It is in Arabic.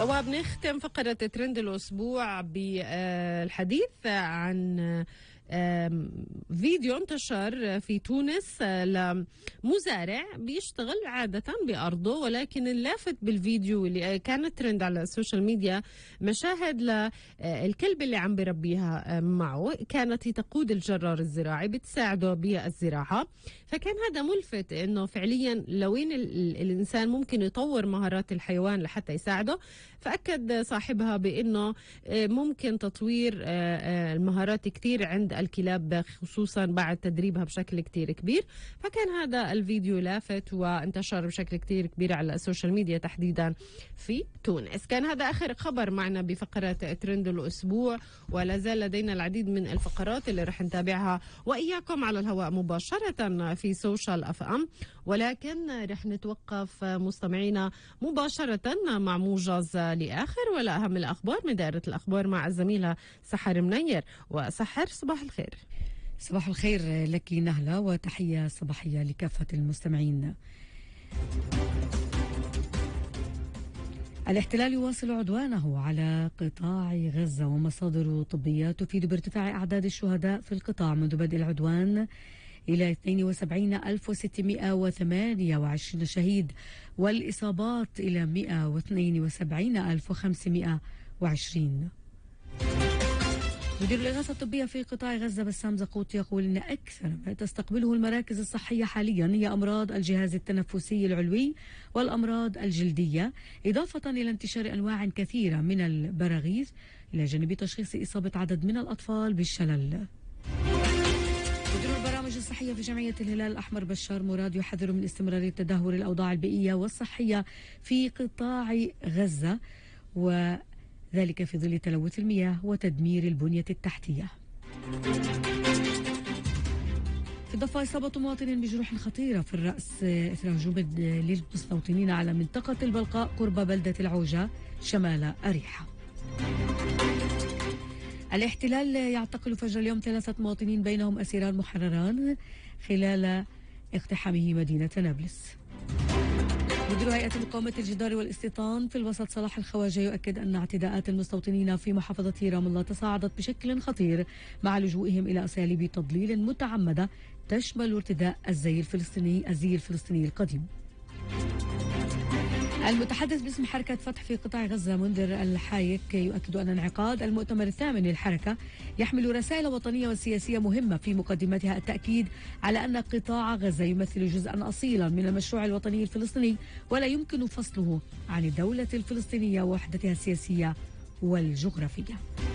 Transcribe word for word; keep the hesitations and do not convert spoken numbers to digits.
وبنختم فقرة ترند الأسبوع بالحديث عن فيديو انتشر في تونس لمزارع بيشتغل عادة بأرضه، ولكن اللافت بالفيديو اللي كانت ترند على السوشيال ميديا مشاهد للكلب اللي عم بربيها معه، كانت تقود الجرار الزراعي بتساعده بالزراعة. فكان هذا ملفت انه فعليا لوين الانسان ممكن يطور مهارات الحيوان لحتى يساعده. فأكد صاحبها بانه ممكن تطوير المهارات كتير عند الكلاب خصوصا بعد تدريبها بشكل كتير كبير. فكان هذا الفيديو لافت وانتشر بشكل كتير كبير على السوشيال ميديا تحديدا في تونس. كان هذا آخر خبر معنا بفقرة ترند الأسبوع، ولا زال لدينا العديد من الفقرات اللي رح نتابعها وإياكم على الهواء مباشرة في سوشيال أف أم، ولكن رح نتوقف مستمعينا مباشرة مع موجز لآخر ولا أهم الأخبار من دائرة الأخبار مع الزميلة سحر منير. وسحر صباح الخير. صباح الخير لك نهلة، وتحية صباحية لكافة المستمعين. الاحتلال يواصل عدوانه على قطاع غزة، ومصادر طبية تفيد بارتفاع أعداد الشهداء في القطاع منذ بدء العدوان إلى اثنين وسبعين ألف وستمائة وثمانية وعشرين شهيد، والإصابات إلى مائة واثنين وسبعين ألف وخمسمائة وعشرين. مدير الإغاثة الطبية في قطاع غزة بسام زقوط يقول إن أكثر ما تستقبله المراكز الصحية حاليا هي أمراض الجهاز التنفسي العلوي والأمراض الجلدية، إضافة إلى انتشار أنواع كثيرة من البراغيث، إلى جانب تشخيص إصابة عدد من الأطفال بالشلل. مدير البرامج الصحية في جمعية الهلال الأحمر بشار مراد يحذر من استمرارية تدهور الأوضاع البيئية والصحية في قطاع غزة، وذلك في ظل تلوث المياه وتدمير البنية التحتية. في الضفة إصابة مواطن بجروح خطيرة في الرأس إثر هجوم للمستوطنين على منطقة البلقاء قرب بلدة العوجة شمال أريحة. الاحتلال يعتقل فجر اليوم ثلاثة مواطنين بينهم أسيران محرران خلال اقتحامه مدينة نابلس. مدير هيئة مقاومة الجدار والاستيطان في الوسط صلاح الخواجة يؤكد أن اعتداءات المستوطنين في محافظة رام الله تصاعدت بشكل خطير مع لجوئهم إلى أساليب تضليل متعمدة تشمل ارتداء الزي الفلسطيني الزي الفلسطيني القديم. المتحدث باسم حركة فتح في قطاع غزة منذر الحايك يؤكد أن انعقاد المؤتمر الثامن للحركة يحمل رسائل وطنية وسياسية مهمة، في مقدمتها التأكيد على أن قطاع غزة يمثل جزءا أصيلا من المشروع الوطني الفلسطيني، ولا يمكن فصله عن الدولة الفلسطينية ووحدتها السياسية والجغرافية.